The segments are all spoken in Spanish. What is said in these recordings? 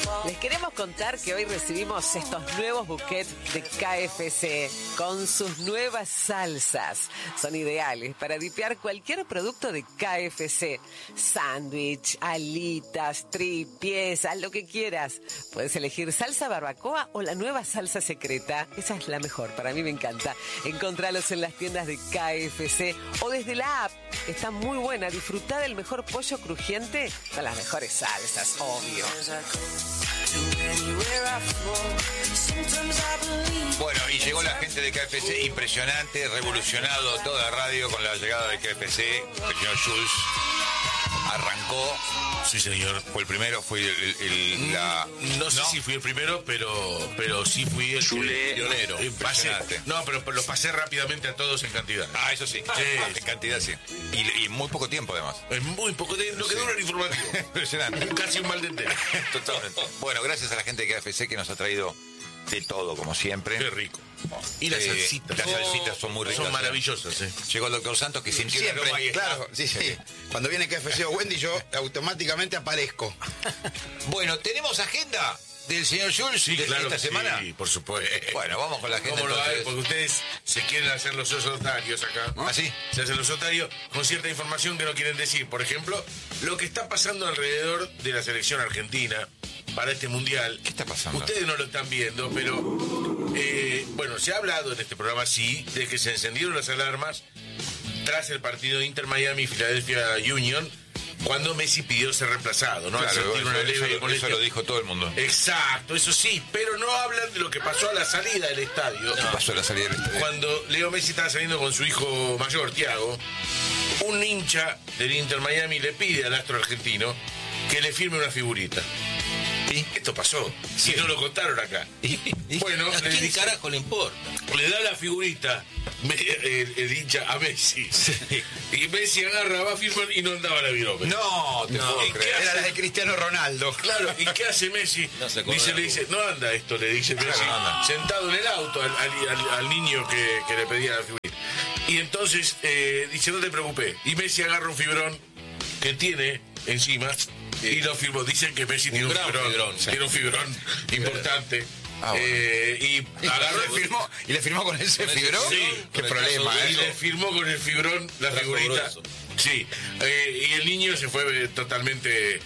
Les queremos contar que hoy recibimos estos nuevos buquets de KFC con sus nuevas salsas. Son ideales para dipear cualquier producto de KFC. Sándwich, alitas, piezas, lo que quieras. Puedes elegir salsa barbacoa o la nueva salsa secreta. Esa es la mejor, para mí me encanta. Encontralos en las tiendas de KFC o desde la app. Está muy buena. Disfrutá del mejor pollo crujiente con las mejores salsas, obvio. Bueno, y llegó la gente de KFC, impresionante, revolucionado toda la radio con la llegada de KFC. El señor Schulz arrancó. Sí, señor. Fue el primero, fue No sé si fui el primero, pero sí fui el pionero. Impresionante. Pero los pasé rápidamente a todos en cantidad. Ah, eso sí. Sí. En cantidad, sí. Y en muy poco tiempo, además. En muy poco tiempo, lo que dura el informativo. Impresionante. Casi un mal de entero. Totalmente. Bueno, gracias a la gente de KFC que nos ha traído de todo, como siempre. Qué rico. Y las salsitas. Las salsitas son muy ricas. Son maravillosas, Llegó el doctor Santos que sintió Siempre, el aroma y claro, sí. Cuando viene KFC o Wendy, yo automáticamente aparezco. Bueno, ¿tenemos agenda del señor Schulz esta semana? Sí, por supuesto. Bueno, vamos con la agenda. ¿Cómo lo hay? entonces. Porque ustedes se quieren hacer los otarios acá. ¿Ah, sí? Se hacen los otarios con cierta información que no quieren decir. Por ejemplo, lo que está pasando alrededor de la selección argentina para este mundial. ¿Qué está pasando? Ustedes no lo están viendo, pero bueno, se ha hablado en este programa, sí, de que se encendieron las alarmas tras el partido Inter Miami y Philadelphia Union, cuando Messi pidió ser reemplazado, ¿no? Al Claro, sentir una leve molestia. eso lo dijo todo el mundo. Exacto, eso sí, pero no hablan de lo que pasó a la salida del estadio. ¿Qué pasó a la salida del estadio? Cuando Leo Messi estaba saliendo con su hijo mayor, Thiago, un hincha del Inter Miami le pide al astro argentino que le firme una figurita. ¿Y? Esto pasó, si no lo contaron acá. Bueno, ¿A quién carajo le importa? le da la figurita el hincha a Messi. Y Messi agarra, va a firmar y no andaba la virome. No, te puedo ¿y qué creer. Era hace? la de Cristiano Ronaldo. Claro, ¿y qué hace Messi? No se acuerda. Le dice, no anda esto, le dice Messi, no anda. sentado en el auto al niño que le pedía la figurita. Y entonces dice, no te preocupes. Y Messi agarra un fibrón que tiene encima y lo firmó. Dicen que Messi tiene un gran fibrón, sí. tiene un fibrón importante. Ah, bueno. Y agarró el fibrón. ¿Y le firmó con ese fibrón? Sí. Qué Con el problema, caso Y le firmó con el fibrón la Brazo figurita. grueso. Sí. Y el niño se fue totalmente.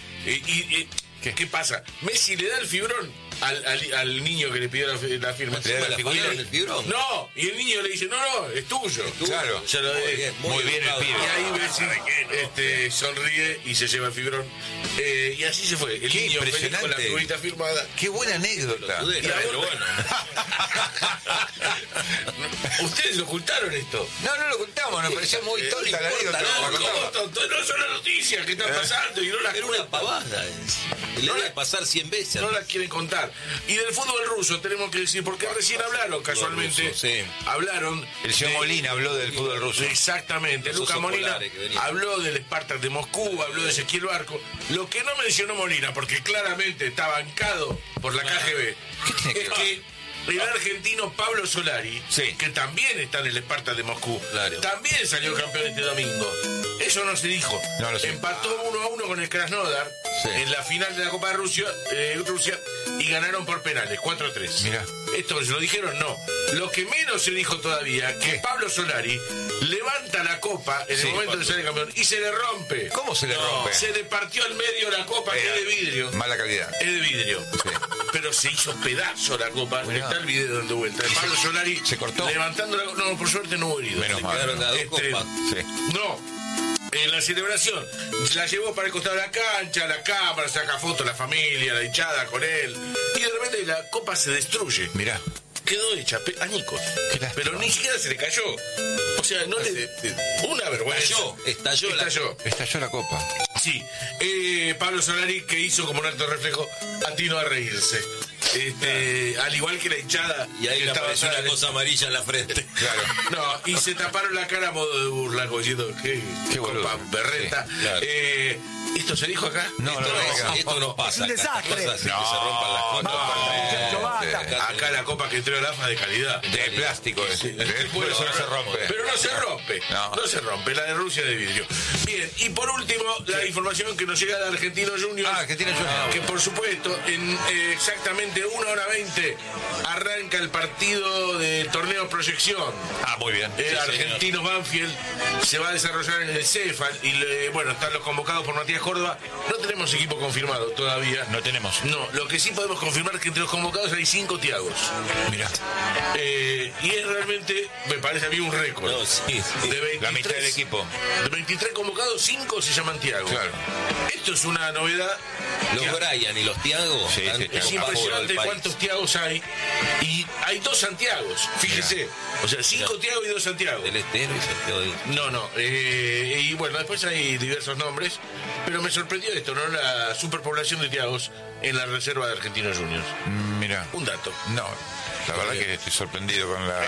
¿Qué pasa? Messi le da el fibrón al niño que le pidió la firma. Le da la figurita del fibrón. No, y el niño le dice, no, es tuyo. Claro. Se lo Muy dé. bien, Muy bien el educado. pibe. Y ahí Messi sonríe y se lleva el fibrón. Y así se fue. El Qué niño feliz con la impresionante. figurita firmada. Qué buena anécdota. Lo dudé, Y ahora- pero bueno. Ustedes ocultaron esto. No lo ocultamos, nos pareció muy tonta la anécdota. importa, la no, contamos. Tonto, no son las noticias que están pasando y no las Era una pavada. Le debe pasar 100 veces. no la quieren contar. Y del fútbol ruso tenemos que decir, porque recién hablaron casualmente. ruso, sí. Hablaron. El señor Molina habló del fútbol ruso. Exactamente. Los Lucas osos Molina polares que venían. habló del Spartak de Moscú, habló de Ezequiel Barco. Lo que no mencionó Molina, porque claramente está bancado por la KGB, tiene que es ver? que el argentino Pablo Solari, Sí. que también está en el Spartak de Moscú, Claro. también salió campeón este domingo. Eso no se dijo. No lo sé. Empató 1-1 con el Krasnodar Sí. en la final de la Copa de Rusia y ganaron por penales, 4-3. Mirá. ¿Esto se lo dijeron? No. Lo que menos se dijo todavía, que Pablo Solari levanta la copa en el Sí. momento de ser campeón y se le rompe. ¿Cómo se le rompe? Se le partió al medio la copa, que es de vidrio. Mala calidad. Es de vidrio. Sí. Pero se hizo pedazo la copa. Mirá. Está el video dando vuelta. De Pablo Solari se cortó. levantando la copa. No, por suerte no hubo herido. Menos mal. Quedaron a dos Este, copas. Sí. No. En la celebración la llevó para el costado de la cancha, la cámara, saca fotos, la familia, la hinchada con él. Y de repente la copa se destruye. Mirá. Quedó hecha añicos. Qué lástima. Pero ni siquiera se le cayó. O sea, no le. Una vergüenza. Estalló. Estalló la copa. Sí. Pablo Solari, que hizo como un alto reflejo, atinó a reírse. Al igual que la hinchada. Y ahí que le estaba apareció atrás. una cosa amarilla en la frente. Claro. No, y se taparon la cara a modo de burla, como diciendo, qué Qué boludo. copa berreta. Sí, claro. ¿Esto se dijo acá? Esto no pasa. Es un desastre. Acá cosas así que se rompan las cosas. Muchacho, basta. Acá la copa que entró el AFA de calidad. De plástico. Por eso no se rompe. Pero no se rompe. No se rompe. La de Rusia de vidrio. Bien, y por último, la información que nos llega de Argentinos Juniors. Argentinos Juniors. Que por supuesto, en exactamente 1:20 arranca el partido del torneo Proyección. Muy bien. Argentinos Banfield se va a desarrollar en el Cefal y bueno, están los convocados por Matías Córdoba. No tenemos equipo confirmado todavía. No tenemos. No, lo que sí podemos confirmar es que entre los convocados hay 5 Thiagos. Mira. Y es realmente, me parece a mí un récord. No, sí. De 23, La mitad del equipo. De 23 convocados, 5 se llaman Thiago. Claro. Esto es una novedad. Los Brian y los Thiago. Sí, están sí, Es en favor impresionante del país. cuántos Thiagos hay. Y hay 2 Santiagos, fíjese. O sea, 5 Thiagos y 2 Santiago. Del Estero y Santiago de... No. Y bueno, después hay diversos nombres. Pero me sorprendió esto, ¿no? La superpoblación de Thiagos en la reserva de Argentinos Juniors. Mira. Un dato. No, la verdad que estoy sorprendido con la...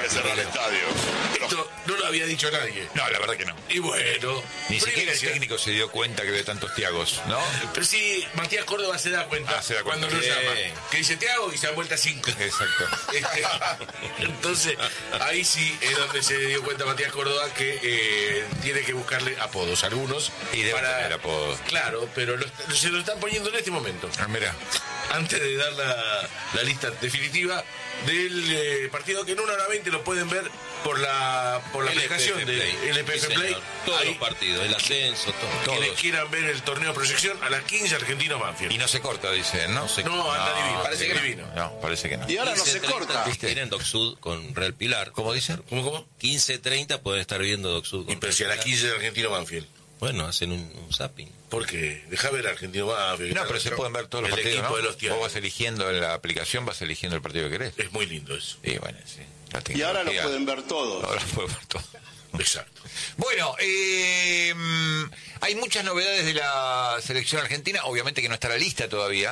Esto no lo había dicho nadie. No, la verdad que no. Y bueno, Ni siquiera el primicia. técnico se dio cuenta que había tantos Thiagos, ¿no? Pero sí, Matías Córdoba se da cuenta, Se da cuenta. cuando lo Sí. llama. Que dice Thiago y se da vuelta 5. Exacto. Entonces, ahí sí es donde se dio cuenta Matías Córdoba que tiene que buscarle apodos, algunos. Y debe tener apodos. Claro, pero se lo están poniendo en este momento. Mira. Antes de dar la lista definitiva del partido, que en 1:20 lo pueden ver por la aplicación de LPF Play. Todos Ahí, los partidos, el ascenso, quienes todos. quieran ver el torneo de proyección, a las 15 Argentinos Banfield. Y no se corta, dicen, ¿no? No, anda divino. parece que no. divino. No, parece que no. Y ahora no se 15:30 corta. Tienen Docsud con Real Pilar. ¿Cómo dicen? ¿Cómo? 15:30 pueden estar viendo Docsud Y con pero si a las 15 de Argentino Banfield. Bueno, hacen un zapping. Porque deja ver Argentino Banfield. No, pero se pueden ver todos los el partidos, equipo ¿no? de los Vos Thiagos. vas eligiendo en la aplicación, vas eligiendo el partido que querés. Es muy lindo eso. Y bueno, sí. La Y ahora lo tecnología- pueden ver todos. Ahora lo pueden ver todo. Exacto. Bueno, hay muchas novedades de la selección argentina, obviamente que no está la lista todavía,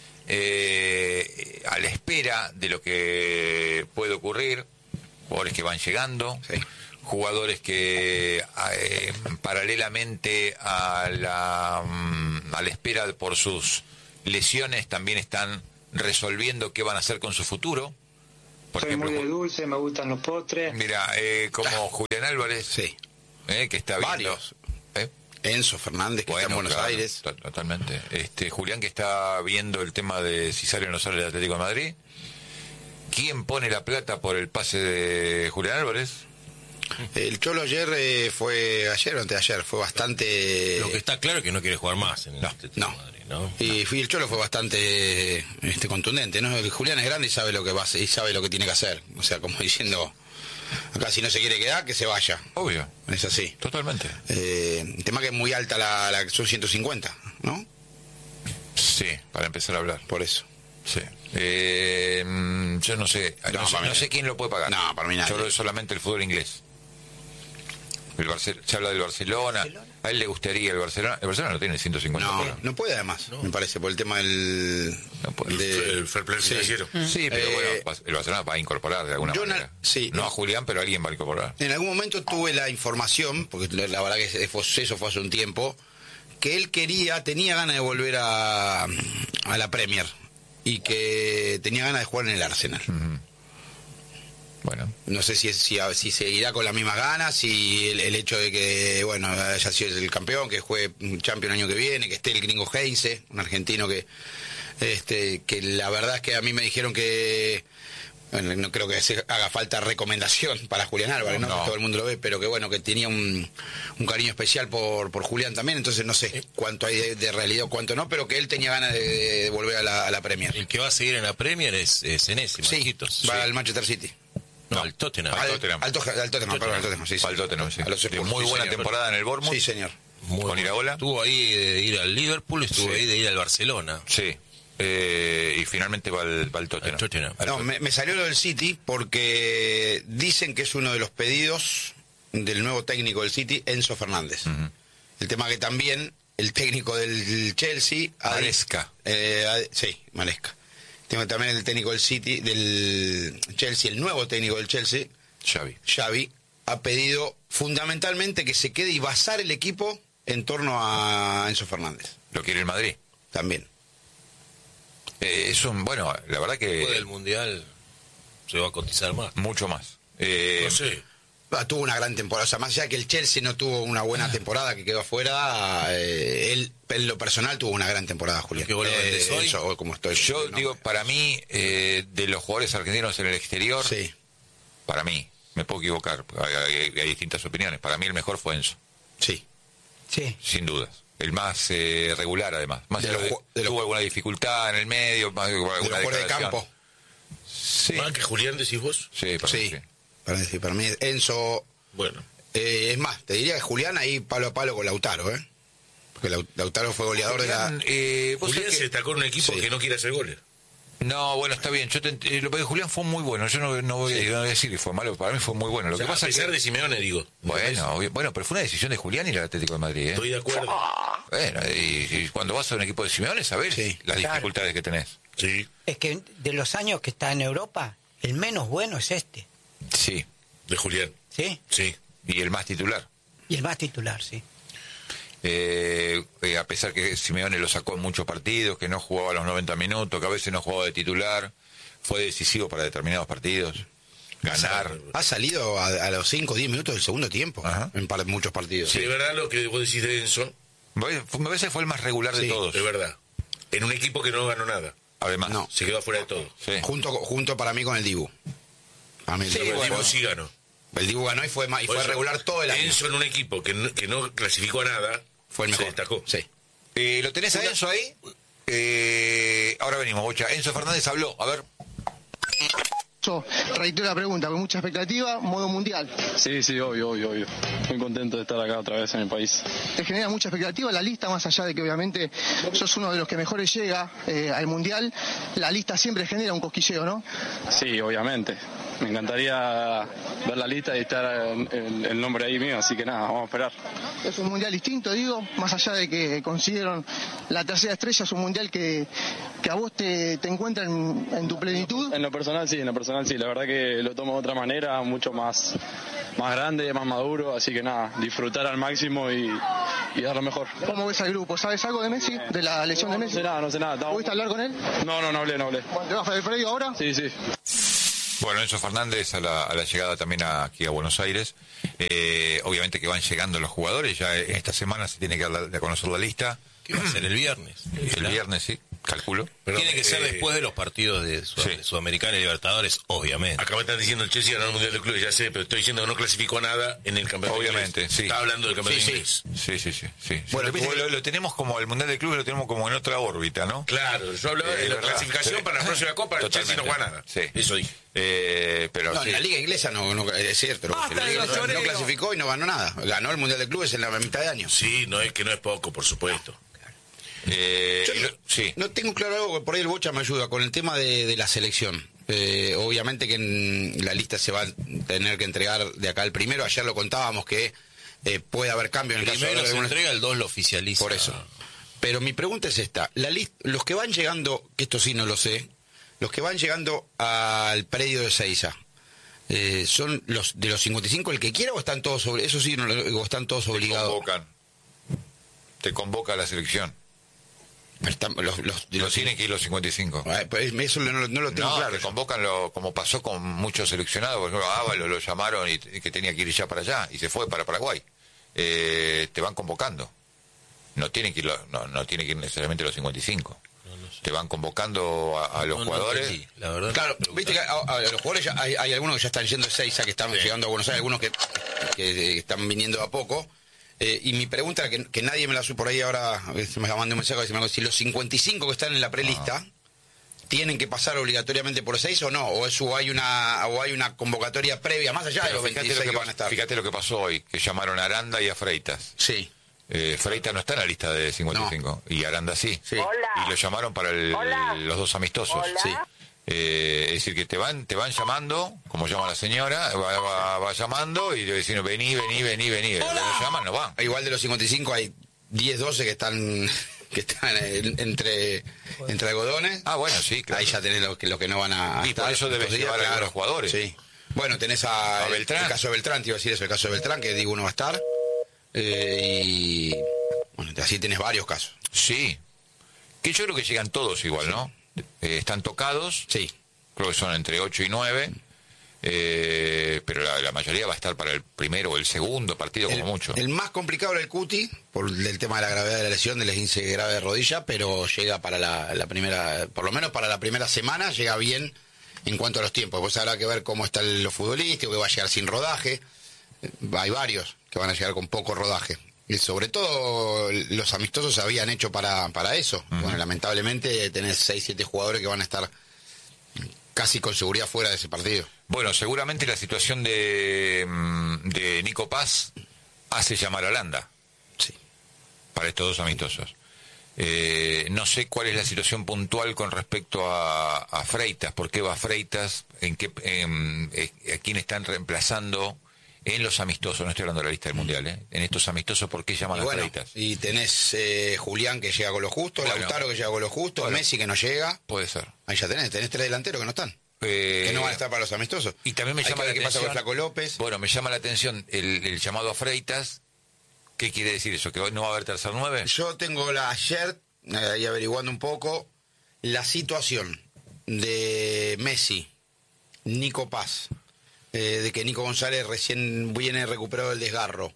a la espera de lo que puede ocurrir, jugadores que van llegando, Sí. jugadores que paralelamente a la espera por sus lesiones también están resolviendo qué van a hacer con su futuro. Por Soy ejemplo, muy de dulce, me gustan los postres. mira, como Julián Álvarez, Sí. que está viendo... Varios. ¿eh? Enzo Fernández, que está en Buenos claro, Aires. Totalmente. Julián, que está viendo el tema de si sale o no sale el Atlético de Madrid. ¿Quién pone la plata por el pase de Julián Álvarez? El Cholo ayer ayer o antes de ayer, fue bastante... Lo que está claro es que no quiere jugar más en el Atlético no. de Madrid, ¿no? Y el Cholo fue bastante contundente, ¿no? El Julián es grande y sabe lo que va a hacer, y sabe lo que tiene que hacer. O sea, como diciendo, acá si no se quiere quedar, que se vaya. Obvio. Es así. Totalmente. El tema que es muy alta son 150, ¿no? Sí, para empezar a hablar. Por eso. Sí. Yo no sé. No sé quién lo puede pagar. No, para mí nadie. Yo hablo solamente el fútbol inglés. Se habla del Barcelona. A él le gustaría el Barcelona. El Barcelona no tiene 150 No, pagas. no puede además, me parece, por el tema del... No puede. El fair play Sí. financiero. Sí, pero bueno, el Barcelona va a incorporar de alguna manera. sí. No a Julián, pero alguien va a incorporar. En algún momento tuve la información, porque la verdad que eso fue hace un tiempo, que él tenía ganas de volver a la Premier y que tenía ganas de jugar en el Arsenal. Bueno, No sé si seguirá con las mismas ganas, si el hecho de que, bueno, haya sido el campeón, que juegue Champions el año que viene, que esté el gringo Heinze, un argentino que la verdad es que a mí me dijeron que, bueno, no creo que haga falta recomendación para Julián Álvarez, ¿no? No. Todo el mundo lo ve, pero que bueno, que tenía un cariño especial por Julián también, entonces no sé cuánto hay de realidad o cuánto no, pero que él tenía ganas de volver a la Premier. El que va a seguir en la Premier es Senesi, Sí, Marquitos. va al Manchester City. No, al Tottenham. Al Tottenham. Al Tottenham, perdón, al Tottenham, sí, sí. Al Tottenham, sí. A los De Spurs, muy sí, buena señor. temporada en el Bournemouth. Sí, señor. Muy con bueno. Iraola. Estuvo ahí de ir al Liverpool, estuvo Sí. ahí de ir al Barcelona. Sí. Y finalmente va al Tottenham. Al Tottenham. No, me salió lo del City porque dicen que es uno de los pedidos del nuevo técnico del City, Enzo Fernández. El tema que también el técnico del Chelsea... Maresca. Sí, Maresca. Tengo también el técnico del City, del Chelsea, el nuevo técnico del Chelsea, Xavi, ha pedido fundamentalmente que se quede y basar el equipo en torno a Enzo Fernández. Lo quiere el Madrid. También. Es un, bueno, la verdad Después que del Mundial se va a cotizar más. mucho más. No sé. Tuvo una gran temporada, o sea, más allá de que el Chelsea no tuvo una buena temporada, que quedó afuera, él en lo personal tuvo una gran temporada, Julián. ¿Que vos lo vendés hoy? Eso, como estoy. Yo no, digo, para mí, de los jugadores argentinos en el exterior, Sí, para mí, me puedo equivocar, hay distintas opiniones, para mí el mejor fue Enzo, sí. Sí. sin dudas. El más regular, además. Más De allá los de ju- tuvo alguna dificultad en el medio, más De los alguna jugadores de declaración. campo. Sí, ¿Más que Julián decís vos? sí, para mí Sí. sí. Para mí, Enzo. Bueno. Es más, te diría que Julián ahí palo a palo con Lautaro, ¿eh? Porque Lautaro fue goleador de la. Julián, vos Julián sabés se que- destacó en un equipo Sí. que no quiere hacer goles. No, bueno, está bien. Lo que Julián fue muy bueno. Yo no voy a decir que fue malo. Para mí fue muy bueno. Lo O sea, que pasa a es pesar que... de Simeone, digo. Bueno, pero fue una decisión de Julián ir al Atlético de Madrid, ¿eh? Estoy de acuerdo. Bueno, y cuando vas a un equipo de Simeone, sabés Sí, las claro. dificultades que tenés. Sí. Es que de los años que está en Europa, el menos bueno es este, Sí. De Julián. ¿sí? Sí. Y el más titular. Y el más titular, sí. A pesar que Simeone lo sacó en muchos partidos, que no jugaba los 90 minutos, que a veces no jugaba de titular, fue decisivo para determinados partidos. Ganar. Ha salido a los 5 o 10 minutos del segundo tiempo Ajá. en muchos partidos. Sí, de verdad lo que vos decís de Enzo, Me parece que fue el más regular de Sí, todos. de verdad. En un equipo que no ganó nada. Además. No. Se quedó afuera de todo. Sí. Junto para mí con el Dibu. A mí el Sí, Dibu- el Dibu sí ganó. el Dibu ganó y fue Por fue eso, regular todo el año. Enzo en un equipo que no clasificó a nada, Fue el mejor. se destacó. Sí. ¿Lo tenés a Enzo ahí? Ahora venimos, Bocha. Enzo Fernández habló. A ver. Yo reitero la pregunta, con mucha expectativa, modo mundial. Sí, obvio. Muy contento de estar acá otra vez en el país. ¿Te genera mucha expectativa la lista, más allá de que obviamente sos uno de los que mejores llega al mundial? La lista siempre genera un cosquilleo, ¿no? Sí, obviamente. Me encantaría ver la lista y estar el nombre ahí mío, así que nada, vamos a esperar. Es un mundial distinto, digo, más allá de que consiguieron la tercera estrella, es un mundial que a vos te encuentra en tu plenitud. En lo personal sí, la verdad que lo tomo de otra manera, mucho más grande, más maduro, así que nada, disfrutar al máximo y dar lo mejor. ¿Cómo ves al grupo? ¿Sabes algo de Messi? ¿De la lesión de No Messi? sé nada. ¿Pudiste hablar con él? No hablé. Bueno, ¿te vas a el predio ahora? Sí. Bueno, Enzo Fernández a la llegada también aquí a Buenos Aires. Obviamente que van llegando los jugadores. Ya en esta semana se tiene que dar a conocer la lista. ¿Qué va a ser el viernes? El viernes, sí, calculo. Perdón, Tiene que ser después de los partidos de sí. Sudamericana y Libertadores, obviamente. Acá me están diciendo el Chelsea ganó el Mundial de Clubes, ya sé, pero estoy diciendo que no clasificó a nada en el campeonato Obviamente, inglés. sí. Está hablando del campeonato Sí. inglés. Sí. Bueno, Bueno, lo tenemos como el Mundial de Clubes, lo tenemos como en otra órbita, ¿no? Claro, yo hablaba de la verdad. clasificación Sí. para la próxima Copa, el Chelsea no juega nada. Sí. Eso dije. Pero No, sí. en la liga inglesa no es cierto. Basta La de liga los no choreos. clasificó y no ganó nada. Ganó el Mundial de Clubes en la mitad de año. Sí, no es poco, por supuesto. Yo Sí. no tengo claro algo, por ahí el Bocha me ayuda, con el tema de la selección. Obviamente que en la lista se va a tener que entregar de acá el primero. Ayer lo contábamos que puede haber cambio en el caso Primero de se algunas- entrega, el 2 lo oficializa. Por eso. Pero mi pregunta es esta. Los que van llegando, que esto sí no lo sé, los que van llegando al predio de Seiza, ¿son los de los 55 el que quiera o están todos sobre eso sí o están todos obligados? Te convoca a la selección. Pero están- los de No los tienen que ir los 55. Pues eso no lo tengo No, claro. te convocan como pasó con muchos seleccionados. Por ejemplo, a Ábalos lo llamaron y que tenía que ir ya para allá y se fue para Paraguay. Te van convocando. No tienen que ir, no tienen que ir necesariamente los 55. Te van convocando a los jugadores. entendí, la verdad. Claro, viste que a los jugadores ya hay algunos que ya están yendo de Seiza, que están llegando a Buenos Aires, algunos que están viniendo a poco. Y mi pregunta era que nadie me la supo por ahí ahora, se me mandó un mensaje si los 55 que están en la prelista tienen que pasar obligatoriamente por Seiza o no, o hay una convocatoria previa más allá de Pero los 26 que van a estar. fíjate lo que pasó hoy, que llamaron a Aranda y a Freitas. Sí. Freitas no está en la lista de 55 y Aranda sí. Sí. Y lo llamaron para los dos amistosos. Sí. Es decir, que te van llamando, como llama la señora, va llamando y le dicen vení. Lo llaman, no van. Igual de los 55 hay 10, 12 que están entre algodones. Ah, bueno, sí, claro. Ahí ya tenés los que no van a Y por eso debes estos días, llevar a los jugadores. Sí. Bueno, tenés a Beltrán. el caso de Beltrán, te iba a decir eso, el caso de Beltrán, que digo no va a estar. Y bueno, así tenés varios casos. Sí. Que yo creo que llegan todos igual, ¿no? Están tocados. Sí. Creo que son entre 8 y 9. Pero la mayoría va a estar para el primero o el segundo partido como mucho. El más complicado era el Cuti, por el tema de la gravedad de la lesión, del esguince grave de rodilla, pero llega para la primera, por lo menos para la primera semana, llega bien en cuanto a los tiempos. Pues habrá que ver cómo están los futbolistas, que va a llegar sin rodaje. Hay varios que van a llegar con poco rodaje. Y sobre todo los amistosos se habían hecho para eso. Bueno, lamentablemente tenés 6-7 jugadores que van a estar casi con seguridad fuera de ese partido. Bueno, seguramente la situación de Nico Paz hace llamar a Landa. Sí. Para estos dos amistosos. No sé cuál es la situación puntual con respecto a Freitas. ¿Por qué va Freitas? ¿A quién están reemplazando en los amistosos? No estoy hablando de la lista del Mundial, ¿eh? En estos amistosos, ¿por qué llaman a Freitas? Y tenés Julián que llega con lo justo, Lautaro que llega con lo justo, Messi que no llega. Puede ser. Ahí ya tenés 3 delanteros que no están. Que no van a estar para los amistosos. Y también me llama la atención. ¿Qué pasa con Flaco López? Bueno, me llama la atención el llamado a Freitas. ¿Qué quiere decir eso? ¿Que hoy no va a haber tercer 9? Yo tengo ayer, ahí averiguando un poco, la situación de Messi, Nico Paz, de que Nico González recién viene recuperado del desgarro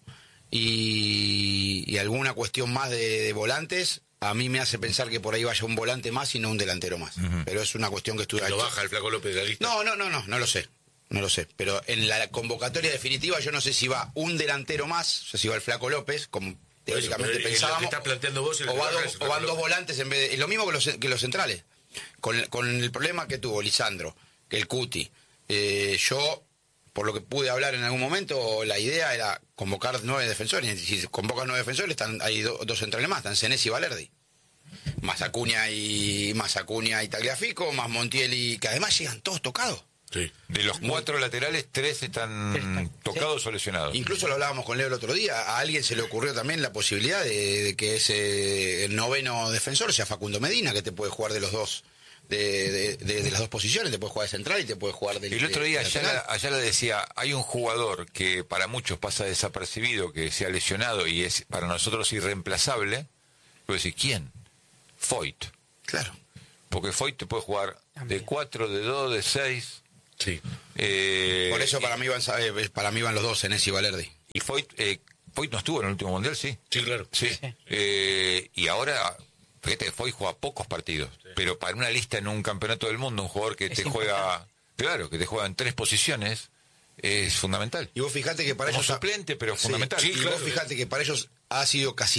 y alguna cuestión más de volantes. A mí me hace pensar que por ahí vaya un volante más y no un delantero más. Pero es una cuestión que estuve... ¿Lo baja el Flaco López de la lista? No lo sé. No lo sé. Pero en la convocatoria definitiva yo no sé si va un delantero más, o sea, si va el Flaco López, como teóricamente pensábamos. Lo que estás planteando vos, o van dos volantes en vez de... Es lo mismo que los centrales. Con el problema que tuvo Lisandro, que el Cuti. Yo, por lo que pude hablar en algún momento, la idea era convocar 9 defensores. Y si convocas 9 defensores, hay dos centrales más, están Senesi y Valerdi. Más Acuña y Tagliafico, más Montiel, y que además llegan todos tocados. Sí. De los 4 laterales, 3 están tocados o lesionados. Incluso lo hablábamos con Leo el otro día. A alguien se le ocurrió también la posibilidad de que ese noveno defensor sea Facundo Medina, que te puede jugar de los dos. De las dos posiciones, te puede jugar de central y te puede jugar de... El otro día Ayala decía, hay un jugador que para muchos pasa desapercibido, que se ha lesionado y es para nosotros irreemplazable. Puedo decir, ¿quién? Foyt. Claro. Porque Foyt te puede jugar de 4, de 2, de 6. Sí. Por eso para mí van los dos, Senesi y Valerdi. Y Foyt no estuvo en el último mundial, ¿sí? Sí, claro. Sí. Y ahora... Fíjate, Foyt juega pocos partidos, pero para una lista en un campeonato del mundo, un jugador que te juega, claro, que te juega en 3 posiciones, es fundamental. Y vos fijate que para ellos... suplente, pero fundamental. Sí, y vos fijate que para ellos ha sido casi